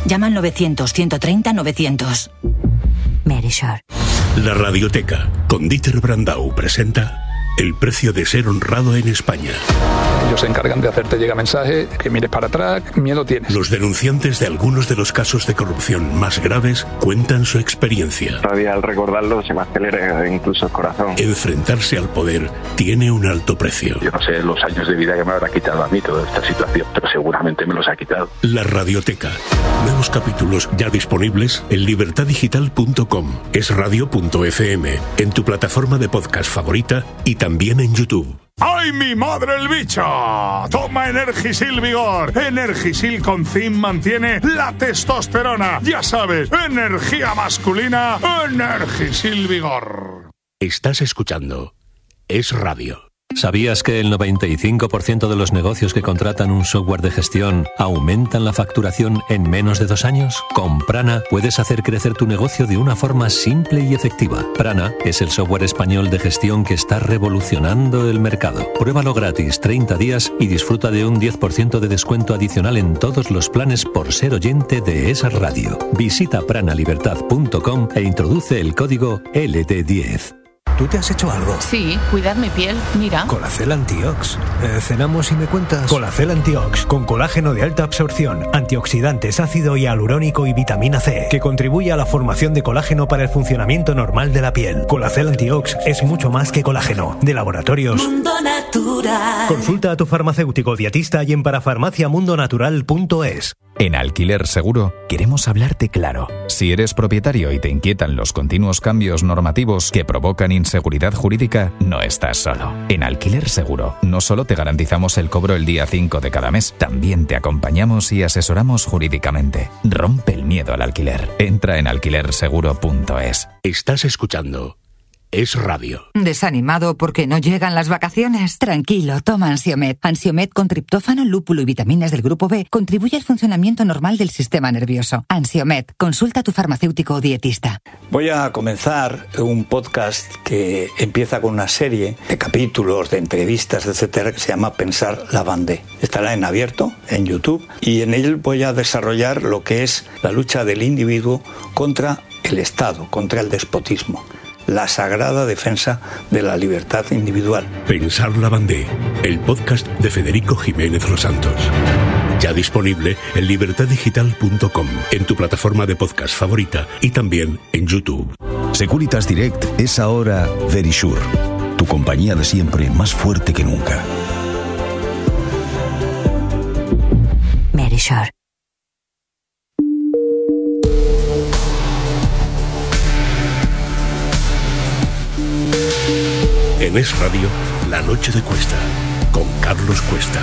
Llama al 900-130-900. Verisure. La Radioteca, con Dieter Brandau, presenta El precio de ser honrado en España. Ellos se encargan de hacerte llegar mensaje, que mires para atrás, miedo tienes. Los denunciantes de algunos de los casos de corrupción más graves cuentan su experiencia. Todavía al recordarlo se me acelera incluso el corazón. Enfrentarse al poder tiene un alto precio. Yo no sé los años de vida que me habrá quitado a mí toda esta situación, pero seguramente me los ha quitado. La Radioteca. Nuevos capítulos ya disponibles en libertadigital.com, esradio.fm, en tu plataforma de podcast favorita y también en YouTube. ¡Ay, mi madre el bicho! Toma Energisil Vigor. Energisil con zinc mantiene la testosterona. Ya sabes, energía masculina, Energisil Vigor. Estás escuchando Es Radio. ¿Sabías que el 95% de los negocios que contratan un software de gestión aumentan la facturación en menos de 2 años? Con Prana puedes hacer crecer tu negocio de una forma simple y efectiva. Prana es el software español de gestión que está revolucionando el mercado. Pruébalo gratis 30 días y disfruta de un 10% de descuento adicional en todos los planes por ser oyente de Es Radio. Visita pranalibertad.com e introduce el código LT10. ¿Tú te has hecho algo? Sí, cuidar mi piel, mira. Colacel Antiox. ¿Cenamos y me cuentas? Colacel Antiox, con colágeno de alta absorción, antioxidantes, ácido hialurónico y vitamina C, que contribuye a la formación de colágeno para el funcionamiento normal de la piel. Colacel Antiox es mucho más que colágeno. De Laboratorios Mundo Natural. Consulta a tu farmacéutico dietista y en parafarmaciamundonatural.es. En Alquiler Seguro queremos hablarte claro. Si eres propietario y te inquietan los continuos cambios normativos que provocan inseguridad jurídica, no estás solo. En Alquiler Seguro no solo te garantizamos el cobro el día 5 de cada mes, también te acompañamos y asesoramos jurídicamente. Rompe el miedo al alquiler. Entra en alquilerseguro.es. Estás escuchando Es Radio. ¿Desanimado porque no llegan las vacaciones? Tranquilo, toma Ansiomed. Ansiomed con triptófano, lúpulo y vitaminas del grupo B contribuye al funcionamiento normal del sistema nervioso. Ansiomed, consulta a tu farmacéutico o dietista. Voy a comenzar un podcast que empieza con una serie de capítulos, de entrevistas, etcétera, que se llama Pensar la Bandé. Estará en abierto, en YouTube, y en él voy a desarrollar lo que es la lucha del individuo contra el Estado, contra el despotismo. La sagrada defensa de la libertad individual. Pensar la Bandé, el podcast de Federico Jiménez Los Santos. Ya disponible en libertadigital.com, en tu plataforma de podcast favorita y también en YouTube. Securitas Direct es ahora Verisure, tu compañía de siempre más fuerte que nunca. Verisure. En Es Radio, La Noche de Cuesta, con Carlos Cuesta.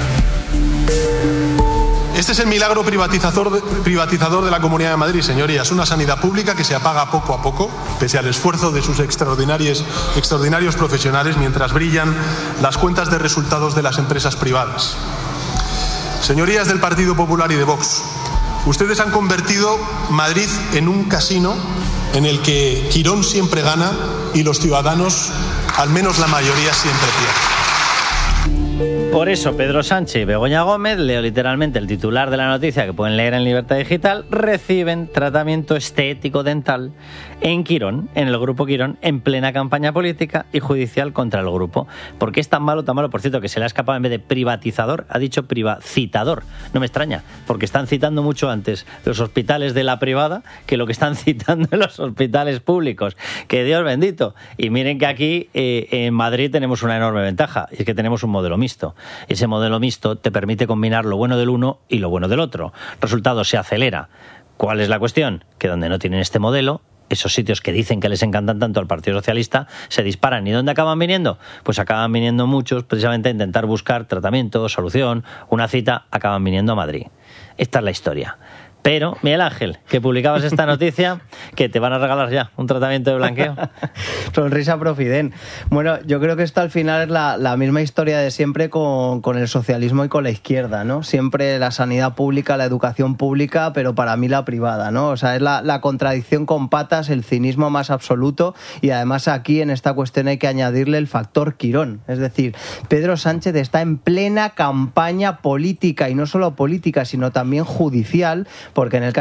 Este es el milagro privatizador de la Comunidad de Madrid, señorías. Una sanidad pública que se apaga poco a poco, pese al esfuerzo de sus extraordinarios profesionales, mientras brillan las cuentas de resultados de las empresas privadas. Señorías del Partido Popular y de Vox, ustedes han convertido Madrid en un casino en el que Quirón siempre gana y los ciudadanos, al menos la mayoría, siempre pierden. Por eso Pedro Sánchez y Begoña Gómez, leo literalmente el titular de la noticia que pueden leer en Libertad Digital, reciben tratamiento estético dental en Quirón, en el Grupo Quirón, en plena campaña política y judicial contra el grupo. ¿Por qué es tan malo, por cierto, que se le ha escapado en vez de privatizador, ha dicho privacitador? No me extraña, porque están citando mucho antes los hospitales de la privada que lo que están citando en los hospitales públicos. Que Dios bendito. Y miren que aquí en Madrid tenemos una enorme ventaja, y es que tenemos un modelo mixto. Ese modelo mixto te permite combinar lo bueno del uno y lo bueno del otro. Resultado, se acelera. ¿Cuál es la cuestión? Que donde no tienen este modelo, esos sitios que dicen que les encantan tanto al Partido Socialista se disparan. ¿Y dónde acaban viniendo? Pues acaban viniendo muchos precisamente a intentar buscar tratamiento, solución, una cita, acaban viniendo a Madrid. Esta es la historia. Pero, Miguel Ángel, que publicabas esta noticia, que te van a regalar ya un tratamiento de blanqueo. Sonrisa Profiden. Bueno, yo creo que esto al final es la misma historia de siempre con el socialismo y con la izquierda, ¿no? Siempre la sanidad pública, la educación pública, pero para mí la privada, ¿no? O sea, es la contradicción con patas, el cinismo más absoluto, y además aquí en esta cuestión hay que añadirle el factor Quirón. Es decir, Pedro Sánchez está en plena campaña política, y no solo política, sino también judicial, porque en el